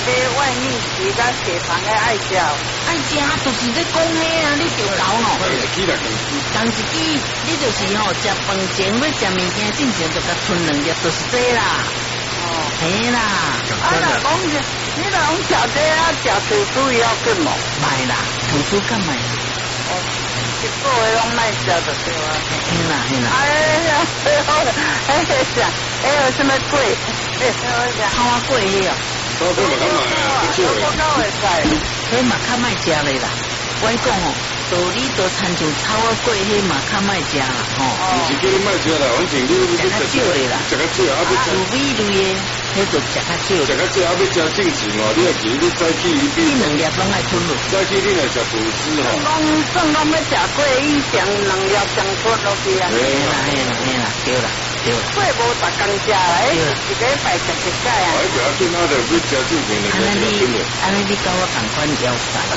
外面其他血糖的爱食， 爱食就是在讲迄啊，你着搞吼。当一支，你就是吼食饭前要食物件进前就甲吞2粒，就是这啦。嘿啦。 啊，若讲你若讲食这啊，食吐司要紧无？ 歹啦，吐司干歹。 一个月拢卖食就对啊。 嘿啦嘿啦。 哎呀，有什么贵？ 草仔粿迄哦。 草粿嘛较卖啊，少我搞会使。 迄嘛较卖食咧啦。我讲哦，道理都参像草仔粿，迄嘛较卖食啦，吼。 毋是叫你卖食啦，反正你食较少咧啦。 食较少，啊要薯米类的，迄就食较少。 食较少，啊要食正经哦，你要记你早起你2粒拢爱吞落。 早起你来食吐司吼。 算讲要食过，伊上2粒上吞落去啊。 嘿啦，对啦。 过无逐工食啦，一个礼拜食一摆啊。 我不要紧，那就要食正经的。 安尼你跟我同款腰晒啦。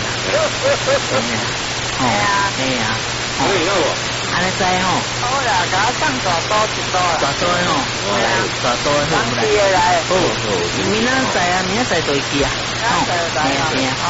嘿啊。 可以好无？ 安尼知吼。 好啦，甲我送大刀一刀啦。 大刀吼。大刀好来。 好。明仔载啊，明仔载就会去啊。 好。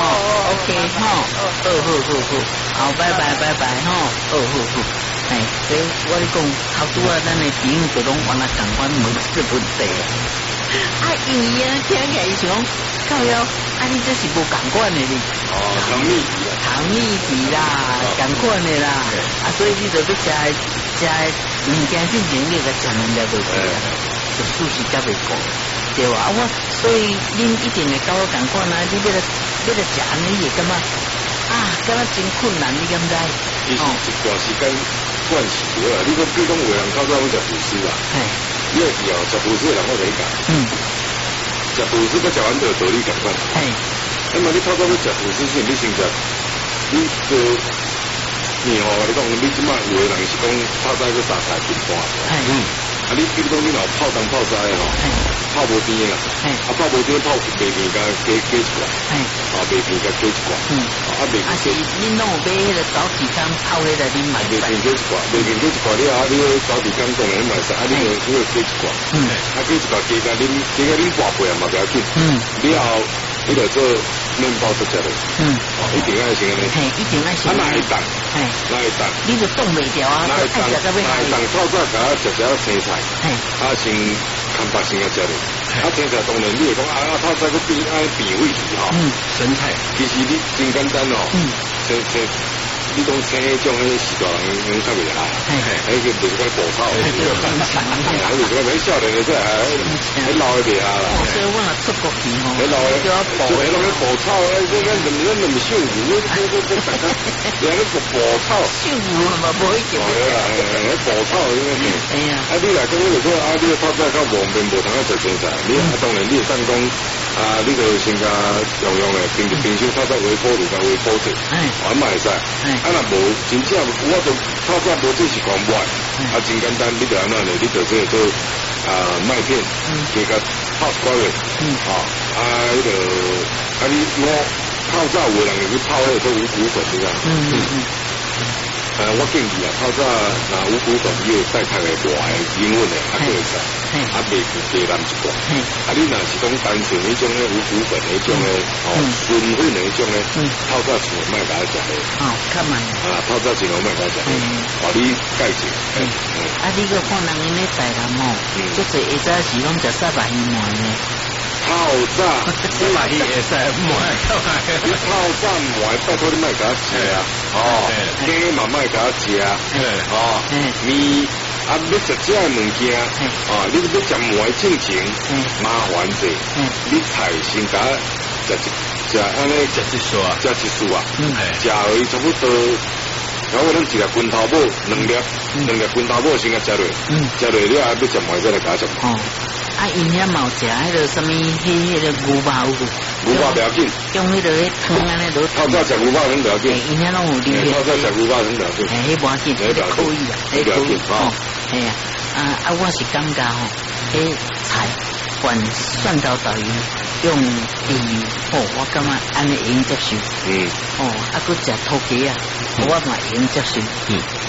OK 吼。好，拜拜吼。好。哎，所以我咧讲，好拄啊，咱的朋友就拢原来同款无这问题。因为啊，听起来是讲，靠腰，你这是无共款的哩。 糖蜜皮啦，共款的啦。所以你就要食物件进前，你个食2粒就可以，就数是较袂高，对吧？所以恁一定会跟我共款啊！你要来食安尼，会感觉感觉真困难，你敢知？ 伊是一段时间惯习了，你讲比如讲有人透早要食吐司啦，你要记哦，食吐司的人我袂讲，食吐司甲食丸豆道理共款，那么你透早要食吐司前，你先食，你就你你讲你即摆有的人是讲透早要三菜一半。你比如讲你若泡汤泡菜吼，泡无甜啦，泡无甜泡麦片加出来，麦片加加一罐，麦片是恁拢有买迄个早起汤泡迄个恁买麦片加一罐，麦片加一罐了你早起汤讲的买使，你就加一罐，加一罐加恁半杯也嘛不要紧，了后你就做面包做食嘞，一定爱先安尼， 一定爱先， 哪会当？ 你就冻袂掉啊，爱食到尾。 透早甲食青菜，先看白先食嘞，青菜当然你会讲透早个变味去吼， 生菜， 其实你真简单哦，你讲青迄种迄时代人较袂爱，迄个就是讲补草，就是讲迄少年的这迄老的袂爱啦。 所以我若出国去吼， 迄老的就要补， 就迄种补草，咱唔秀武，你补草， 秀武嘛无一件。 补草，哎呀，你来讲，你就说你透早较无面无通食青菜，你当然你会当讲你就先甲用的平常透早微波炉甲微波者，我嘛会使。若无真正我就透早无这是讲买，真简单，你就安那咧，你就这做麦片，加个泡瓜的，迄个你我透早有人会去泡迄个做五谷粉，你知道？我建议透早五谷粉你会再开个外英文的，可以使，麦片加蓝一罐，你若是讲单纯迄种五谷粉迄种纯粉的迄种透早千万莫甲食咧， 较慢， 透早千万莫甲食咧，你介绍， 你个看人因咧台南吼，足侪下早时拢食沙白鱼糜呢。 透早， 沙白鱼会使糜， 你透早糜，拜托你莫甲食啊，鸡嘛莫甲食，面要食这的物件，你要食糜正经，麻烦者，你菜先甲食安尼食一束啊，食而差不多。然后咱一粒拳头母2粒拳头母先甲食落，食落了要食糜再来甲食。 因遐嘛有食迄个什么迄个牛肉有， 牛肉不要紧， 用迄个汤安尼落。 透早食牛肉很不要紧， 因遐拢有啉。 透早食牛肉很不要紧， 迄无要紧，迄可以啊，迄可以哦。系啊，我是感觉吼，迄菜换蒜头导游用鱼，我感觉安尼会用接受。佮食土鸡啊，我嘛会用接受。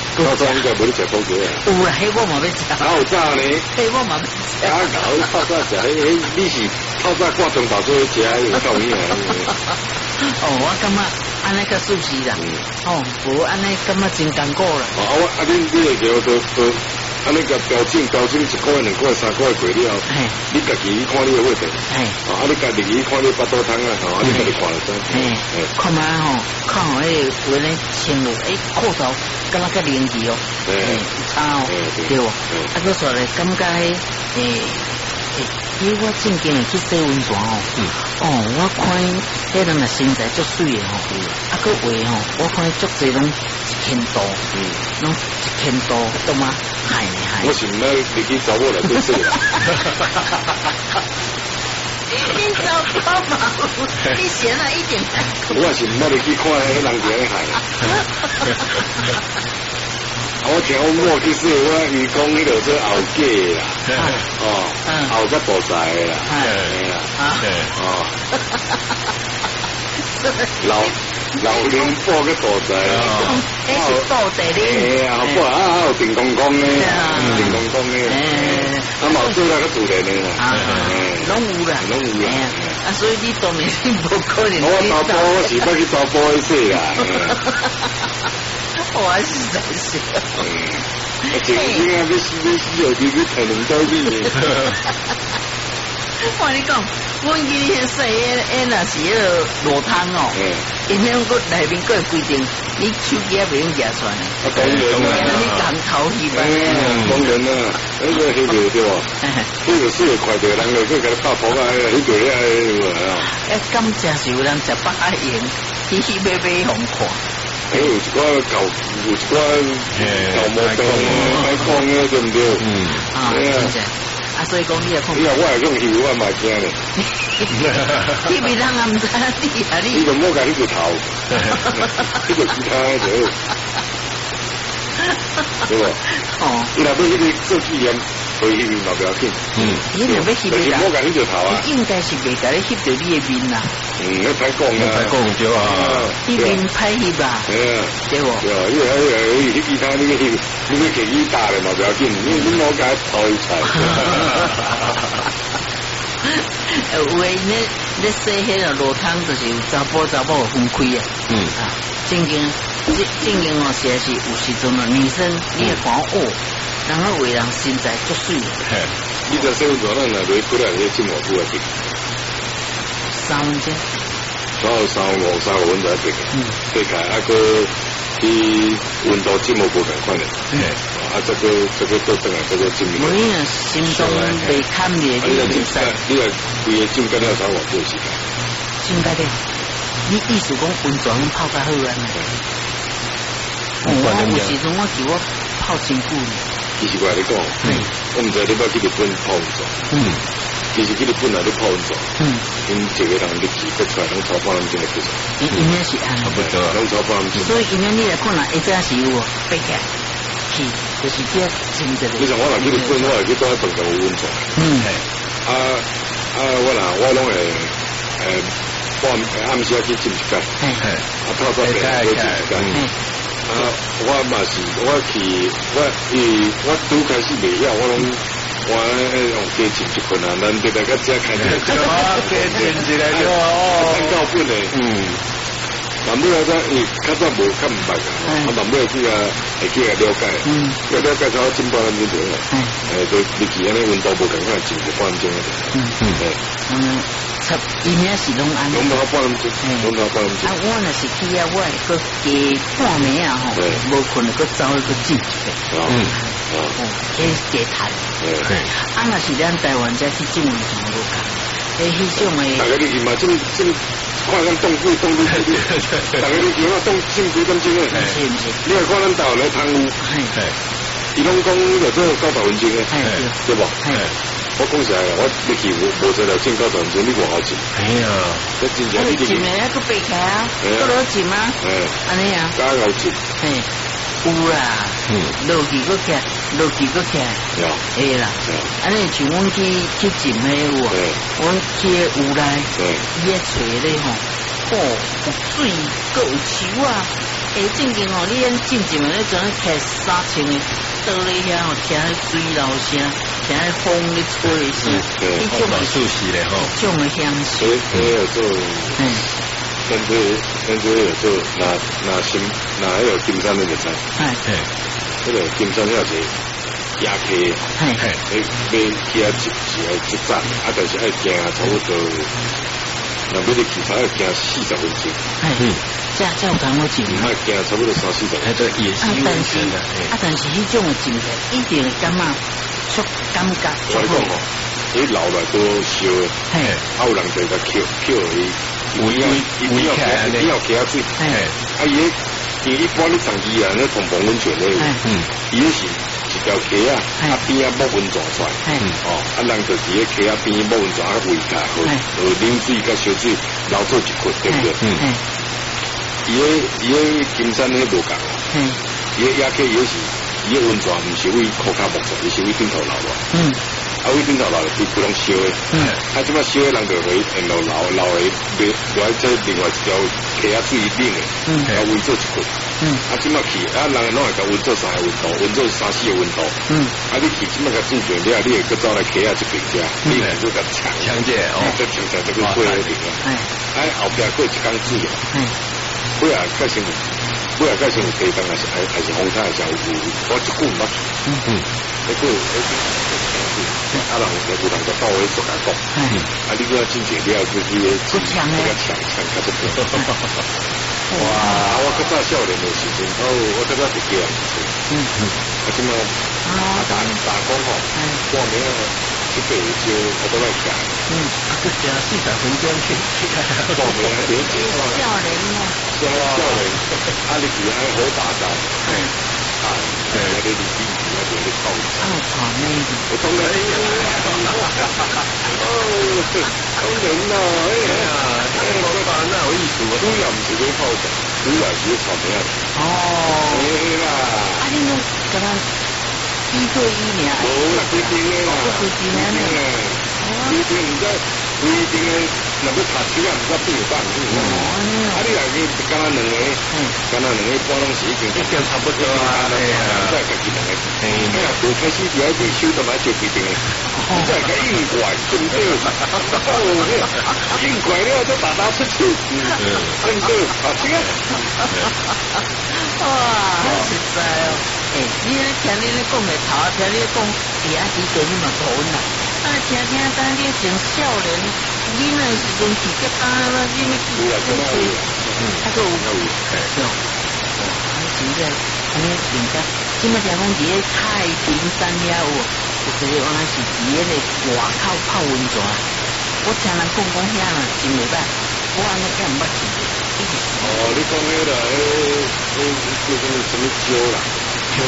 早餐应该无你食烤鸡啊？ 有啦，迄我嘛要食。 好早呢？ 迄我嘛要食。 搞透早食，你是透早挂中岛做食，有道理啊。 哦，我感觉安尼较舒适啦。哦，无安尼感觉真艰苦啦。 哦，你会叫都。啊，那个标准1个月、2个月、3个月过了，你家己看你的话题，你家己看你巴肚汤啊，你家己看了先， 看嘛吼，看吼，有咧穿落，裤头敢若较灵气哦，差哦，对哦，搁说咧，感觉我正经会去洗温泉哦，我看迄人的身材足水的吼，搁话吼，我看足侪拢1,000度，拢1,000度，懂吗？嗨！ 我是唔咧，你去找我来做事啦。 你找爸爸，你闲了一点。 我是唔咧，你去看迄人家咧海。我听我摸去说，我鱼公迄度做后街啦，后个大仔啦，老年播个大仔啊， 是到地哩， 好不啊？有电公公咧，电公公咧，冇做那个主人咧， 拢有啦， 拢有啦， 所以你当然是无可能。 我查甫我是要去查甫去说啦， 我是在说， 前天啊，你有啲才能到你。 我你讲，我今天说那是迄个裸汤哦，因为我内面个规定，你手机也袂用举出来。 当然啦， 你讲头去吧。 当然啦，那个迄个对吧？那个是快递人个，佢给他打包啊，迄个感谢是有人食8元，喜买红看。 有一寡旧，有一寡旧毛病，歹讲嘅对唔对？ 所以讲你也看。 我系用鱼，我嘛惊咧。 你别人也唔知你啊你。 你就摸下呢个头，呢个其他就，对吧？哦。你那边那个做纪念，可以嘛不要紧。 你那边翕的啦。 摸下呢个头啊。 应该是袂甲你翕到你的面啦。 那歹讲啊。歹讲对啊。 你面歹翕啊。对不？ 对啊，因为其他你给伊打的嘛不要紧，你摸下头一出。 有诶，你说迄个落汤就是有查甫分开啊。正经哦，是有时阵啊，女生你也讲然后为人身材足水。 你在洗温泉咱来回过来去浸偌久啊？ 3分钟。 3-5分钟一对开个去温度浸无共款的。这个做等下这个浸。 我因为心中被看灭，你来规个浸干了3-5个时间。 浸干了，你意思讲温泉泡较好啊？我有时阵我叫我泡真久呢。 其实我来讲，我唔知你要去日本泡温泉。其实去日本来你泡温泉，因一个人日期得出来，拢超半两钟的其实。 应该是安， 差不多，拢超半两钟。 所以因为你来看啦，一早是有飞起来，就是这真的。 你像我若去日本，我会去到饭店有温泉。我拢会暗时去浸一间，透早起来去浸一间。我嘛是我拄开始袂晓，我用加浸一份啊，咱对大家只开加浸一个参考本的，慢慢来咱较早无较唔捌噶，慢慢去会去了解，了解才浸半分钟了，就日期安尼温度无共款，浸一半钟伊名是拢安尼， 拢到半分钟，拢到半分钟。 我若是去我会搁加半暝吼，无困搁走去浸一下。加谈。若是咱台湾才去浸温泉无共，迄种诶。 大家你去嘛，浸看咱冻水，大家你去嘛冻浸几点钟诶？ 是毋是？ 你来看咱台湾诶汤屋，伊拢讲就做90分钟诶，对不？我讲实在，我入去无做了浸90分钟，你偌好浸？ 哎呀， 这真正你浸诶，还佫爬起啊，佫落浸啊，安尼啊， 加好浸。 有啦，落去佫起，落去佫起，会啦。安尼像阮去浸迄有啊，阮去湖内，伊迄找咧吼，有水，佫有树啊， 正经哦，你安进前咧阵开3千的，倒咧遐哦，听水流声，听风咧吹的声，你种的舒适咧吼， 种的香水。 有做，跟这有做，那还有金山那个菜，这个金山要是压开，你起啊一站，啊，但是爱行差不多，那要你起码要行40分钟。 这有讲我进， 唔系行差不多30-40分钟。这也是温泉的。 但是迄种的进去，一定感觉足感觉。 我讲哦，你留来都烧的，有人就甲捡伊要起啊水，伊般你长期啊，那同房温泉咧，伊是一条溪啊，边啊摸温泉出来，人就是迄溪啊边摸温泉围架，啉水甲烧水捞做一块，对不对？伊个金山咧无共啊，伊个野溪伊个温泉毋是为裤脚木出，伊是为顶头流落。为顶头流就不拢烧的。即摆烧的人就会然后流的落来这另外一条溪啊水冷的，要围做一块。即摆去人拢会甲温做3个温度，温做3-4个温度。你去即摆甲煮平了，你会搁走来溪啊这边遮，你来做甲抢者再抢这个过来顶啊。后壁过一工水啊。尾啊，改成有地动，还是风台，还是有我一句毋捌去。那个人有人就到位做甲讲，你搁进前了，就是个抢较不多。哇！我较早少年的时阵，我较早是这样子。即么打工吼，半暝去北就我都来起来。 这加40分钟去看。 半暝连接少年哦。 少年，你是爱好大道。对，那个李斌那边的靠。我当然当然啦，我讲那有意思，主要唔是去泡茶，主要是去草莓啊。 啦。你拢跟他1对1呢？ 无啦，规定的啦， 规定的呢。 规定唔知规定的，若要读书啊，唔知变办。你来去干那两个，半拢是已经差不多啊， 再家己两个。最开始第一季收到买就规定的，再个硬拐，对不对？硬拐了就把它出去，对不对？这个。 哇，实在哦！你咧听你咧讲的头，听你讲第一时阵你嘛讨厌啦。听当你从少年，你那时阵去个班啦，你那去那个有对哦。现在安尼人家，即么听讲伫个太平山遐有一个原来是伫个外口泡温泉，我听人讲遐啦，真袂歹，我安尼也毋捌去。 你讲迄个叫什么椒啦？椒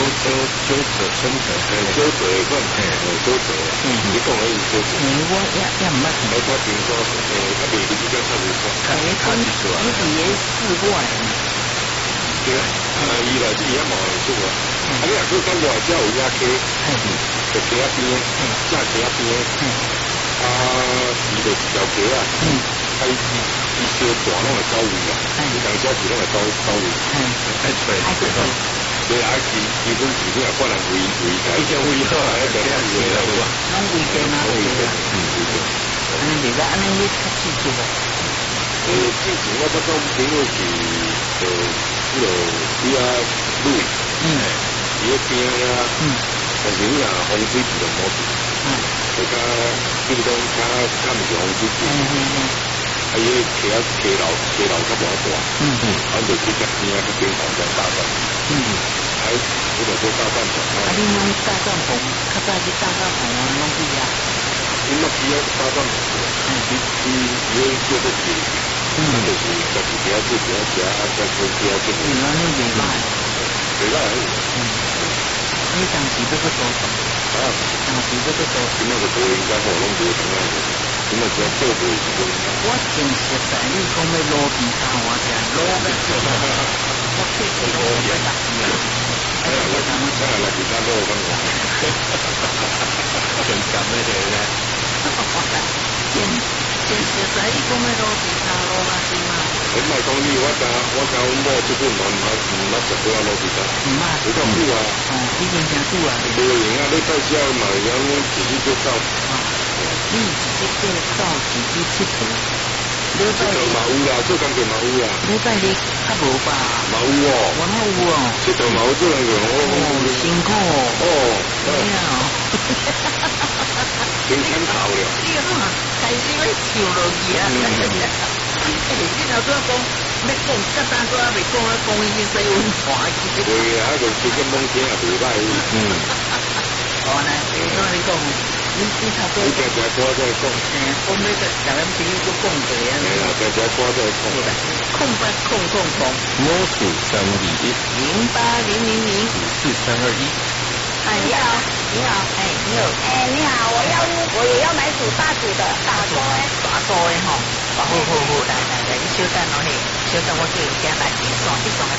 水款，椒水啊！你讲的是椒水。 我也毋捌去。 我听说，袂比较差不多。 你伫个室外。 对啊，伊来伊也冇做啊。你若讲外遮有野溪，就溪仔边，正溪仔边，伊就一条溪啊。伊烧大拢会走位啊，你当家己拢会走位，爱吹，所以基本是你若管人位家，以前位好啊，一个两位啦，对吧？ 拢位间啊，位间，安尼袂歹，安尼你较刺激啊。 之前我不讲朋友是迄个比较路，伊个边啊，但是你若风水比较好，就较比如讲较毋是风水比。伊个溪流较无大，就去甲边啊去顶头在大战，我就做大战场。 你拢大战棚，较早去大战棚啊，拢去啊。 因为去大战场，伊叫做地，就是家己家自己家再去家自己。 那你袂歹， 袂歹。 你当时要去做什？当时要去做， 今仔个做应该好拢做同样的。今仔只做不一个。 我真实在，你讲要罗比卡，我听罗比卡，我去去罗比卡。 来其他都有办法。 真感那个咧。 真实在，你讲要罗比卡罗嘛是嘛？ 你莫讲你，我甲阮某即阵嘛毋捌食过啊，落地沙，比较久啊， 已经真久啊。 无用啊，你到时候嘛，养自己做走。 你自己做走，自己佚佗。礼拜日嘛有啦，做工课嘛有啊。 礼拜日较无吧？ 嘛有哦。 我那有哦。 佚佗嘛有做工课哦。 辛苦哦。对啊。 真欠头了。 开始要笑落去啊！你老早讲要讲，甲当初还未讲啊，讲已经洗碗盘去。 对啊，就直接猛听也袂歹。 哦，那你讲，你差不多。 你常常歌在讲。 我每个台湾朋友都讲过啊。 常常歌在讲。 空。 摸鼠321 0800543221。 你好，你好，你好，我也要买煮大煮的大锅的吼，好，来，你稍等哦嘿，稍等我叫人家来点爽，